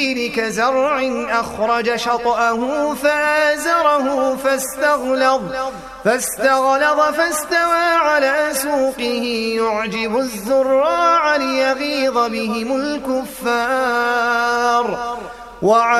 كزرع أخرج شطأه فآزره فاستغلظ فاستوى على سوقه يعجب الزراع ليغيظ بهم الكفار.